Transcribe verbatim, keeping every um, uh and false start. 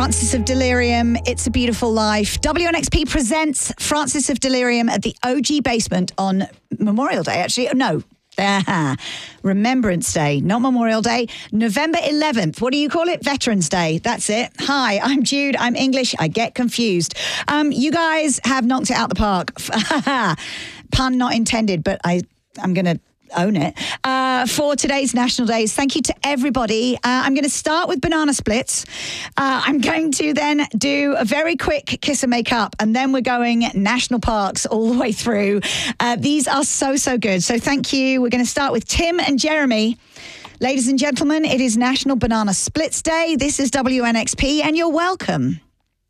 Francis of Delirium, It's a Beautiful Life. W N X P presents Francis of Delirium at the O G Basement on Memorial Day, actually. No, uh, Remembrance Day, not Memorial Day. November eleventh. What do you call it? Veterans Day. That's it. Hi, I'm Jude. I'm English. I get confused. Um, you guys have knocked it out the park. Pun not intended, but I, I'm going to own it. Uh, for today's National Days, thank you to everybody. Uh, I'm going to start with banana splits. Uh, I'm going to then do a very quick kiss and make up, and then we're going national parks all the way through. Uh, these are so, so good. So thank you. We're going to start with Tim and Jeremy. Ladies and gentlemen, it is National Banana Splits Day. This is W N X P, and you're welcome.